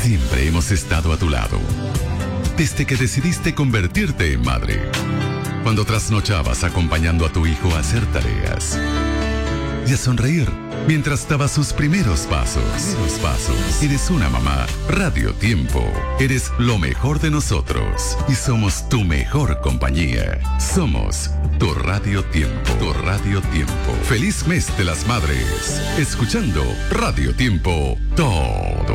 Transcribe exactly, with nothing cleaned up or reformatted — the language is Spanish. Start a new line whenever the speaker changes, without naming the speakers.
Siempre hemos estado a tu lado. Desde que decidiste convertirte en madre. Cuando trasnochabas acompañando a tu hijo a hacer tareas. Y a sonreír mientras daba sus primeros pasos. Primeros pasos. Eres una mamá. Radio Tiempo. Eres lo mejor de nosotros. Y somos tu mejor compañía. Somos tu Radio Tiempo. Tu Radio Tiempo. Feliz mes de las madres. Escuchando Radio Tiempo. Todo